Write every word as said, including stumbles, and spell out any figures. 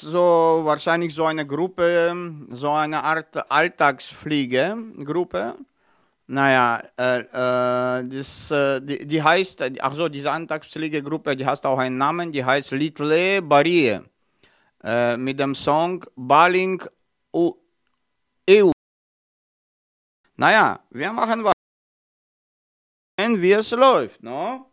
so wahrscheinlich so eine Gruppe, so eine Art Alltagsfliege-Gruppe. Naja, äh, äh, das, äh, die, die heißt, ach so, diese Alltagsfliege-Gruppe, die hat auch einen Namen, die heißt Little Barriere. Äh, mit dem Song Baling U E U. Naja, wir machen was, wie es läuft, no?